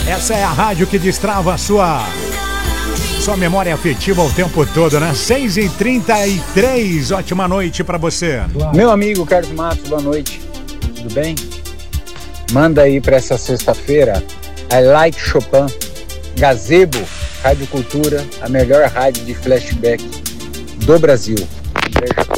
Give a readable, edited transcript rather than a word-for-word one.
Essa é a rádio que destrava a sua memória afetiva o tempo todo, né? 6h33, ótima noite pra você. Meu amigo Carlos Matos, boa noite. Tudo bem? Manda aí pra essa sexta-feira I Like Chopin, Gazebo, Rádio Cultura, a melhor rádio de flashback do Brasil.